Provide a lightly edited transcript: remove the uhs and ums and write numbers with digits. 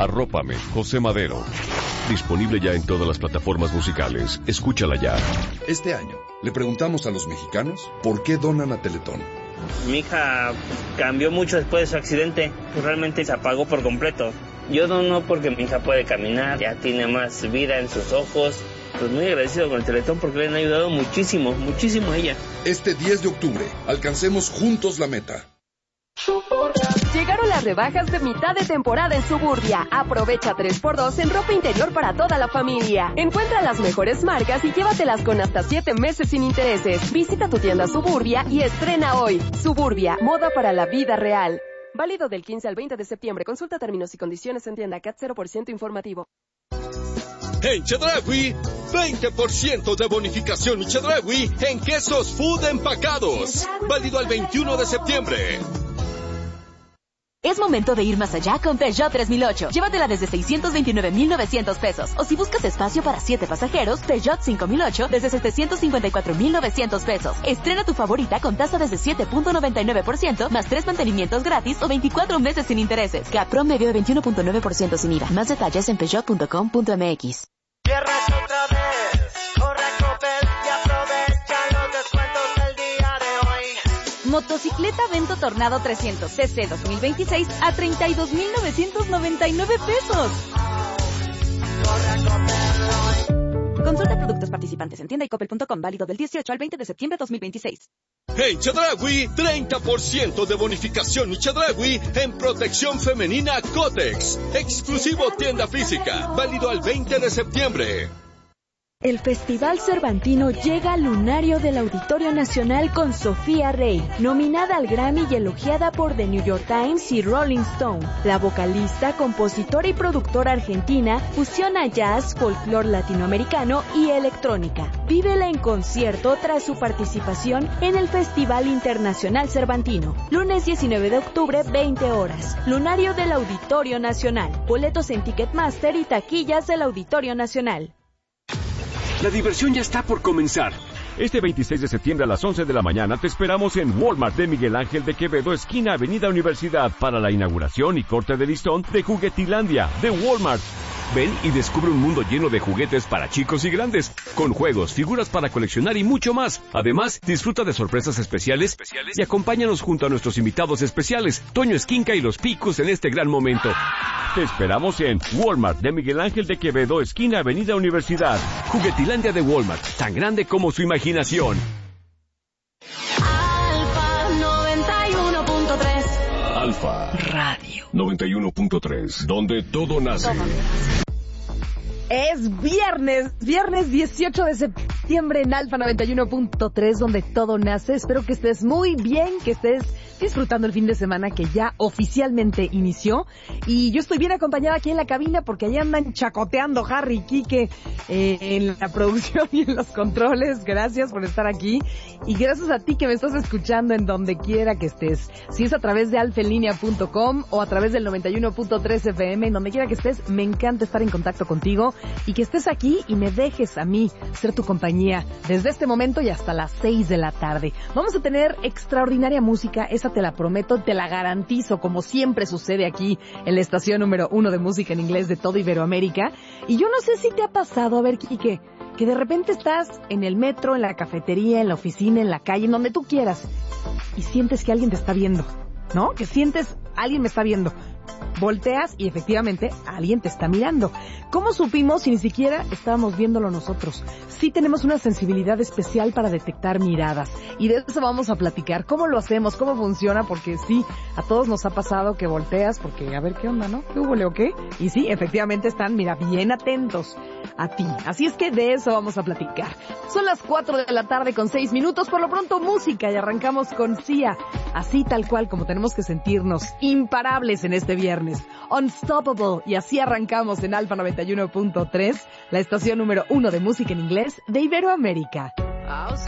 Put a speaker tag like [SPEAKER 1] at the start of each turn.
[SPEAKER 1] Arrópame, José Madero. Disponible ya en todas las plataformas musicales. Escúchala ya.
[SPEAKER 2] Este año, le preguntamos a los mexicanos por qué donan a Teletón.
[SPEAKER 3] Mi hija cambió mucho después de su accidente. Realmente se apagó por completo. Yo dono porque mi hija puede caminar, ya tiene más vida en sus ojos. Pues muy agradecido con el Teletón porque le han ayudado muchísimo, muchísimo a ella.
[SPEAKER 2] Este 10 de octubre, alcancemos juntos la meta.
[SPEAKER 4] Llegaron las rebajas de mitad de temporada en Suburbia. Aprovecha 3x2 en ropa interior para toda la familia. Encuentra las mejores marcas y llévatelas con hasta 7 meses sin intereses. Visita tu tienda Suburbia y estrena hoy. Suburbia, moda para la vida real. Válido del 15 al 20 de septiembre. Consulta términos y condiciones en tienda CAT 0% informativo.
[SPEAKER 5] En Chedraui, 20% de bonificación y Chedraui en quesos food empacados. Válido al 21 de septiembre.
[SPEAKER 6] Es momento de ir más allá con Peugeot 3008. Llévatela desde 629,900 pesos. O si buscas espacio para 7 pasajeros, Peugeot 5008 desde 754,900 pesos. Estrena tu favorita con tasa desde 7.99%, más 3 mantenimientos gratis o 24 meses sin intereses. CAT promedio de 21.9% sin IVA. Más detalles en peugeot.com.mx.
[SPEAKER 7] Cierras otra vez, corre a Coppel y aprovecha los descuentos del día de hoy.
[SPEAKER 6] Motocicleta Vento Tornado 300 CC 2026 a 32,999 pesos.
[SPEAKER 7] Corre a Coppel hoy.
[SPEAKER 6] Consulta productos participantes en tienda y coppel.com, válido del 18 al 20 de septiembre de 2026.
[SPEAKER 5] En Chedraui, 30% de bonificación y Chedraui en protección femenina Cotex. Exclusivo tienda física, válido al 20 de septiembre.
[SPEAKER 8] El Festival Cervantino llega al lunario del Auditorio Nacional con Sofía Rey, nominada al Grammy y elogiada por The New York Times y Rolling Stone. La vocalista, compositora y productora argentina fusiona jazz, folclore latinoamericano y electrónica. Vívela en concierto tras su participación en el Festival Internacional Cervantino. Lunes 19 de octubre, 20 horas. Lunario del Auditorio Nacional. Boletos en Ticketmaster y taquillas del Auditorio Nacional.
[SPEAKER 9] La diversión ya está por comenzar.
[SPEAKER 1] Este 26 de septiembre a las 11 de la mañana te esperamos en Walmart de Miguel Ángel de Quevedo, esquina Avenida Universidad, para la inauguración y corte de listón de Juguetilandia de Walmart. Ven y descubre un mundo lleno de juguetes para chicos y grandes, con juegos, figuras para coleccionar y mucho más. Además, disfruta de sorpresas especiales y acompáñanos junto a nuestros invitados especiales, Toño Esquinca y los Picos, en este gran momento. Te esperamos en Walmart de Miguel Ángel de Quevedo, esquina Avenida Universidad. Juguetilandia de Walmart, tan grande como su imaginación.
[SPEAKER 6] Alfa 91.3.
[SPEAKER 1] Alfa
[SPEAKER 6] Radio
[SPEAKER 1] 91.3, donde todo nace.
[SPEAKER 10] Es viernes 18 de septiembre en Alfa 91.3, donde todo nace. Espero que estés muy bien, que estés disfrutando el fin de semana que ya oficialmente inició. Y yo estoy bien acompañada aquí en la cabina porque allá andan chacoteando Harry y Quique en la producción y en los controles. Gracias por estar aquí. Y gracias a ti que me estás escuchando en donde quiera que estés. Si es a través de alfaenlinea.com o a través del 91.3 FM, en donde quiera que estés, me encanta estar en contacto contigo y que estés aquí y me dejes a mí ser tu compañía desde este momento y hasta las 6 de la tarde. Vamos a tener extraordinaria música, esa te la prometo, te la garantizo, como siempre sucede aquí en la estación número 1 de música en inglés de todo Iberoamérica. Y yo no sé si te ha pasado, a ver, Quique, que de repente estás en el metro, en la cafetería, en la oficina, en la calle, en donde tú quieras, y sientes que alguien te está viendo, ¿no? Que sientes, alguien me está viendo. Volteas y efectivamente alguien te está mirando. ¿Cómo supimos si ni siquiera estábamos viéndolo nosotros? Sí tenemos una sensibilidad especial para detectar miradas y de eso vamos a platicar. ¿Cómo lo hacemos? ¿Cómo funciona? Porque sí, a todos nos ha pasado que volteas porque a ver qué onda, ¿no? ¿Qué hubo, o qué? Y sí, efectivamente están, mira, bien atentos a ti. Así es que de eso vamos a platicar. Son las 4 de la tarde con 6 minutos. Por lo pronto música y arrancamos con Sia. Así tal cual como tenemos que sentirnos imparables en este viernes. Unstoppable. Y así arrancamos en Alfa 91.3, la estación número 1 de música en inglés de Iberoamérica.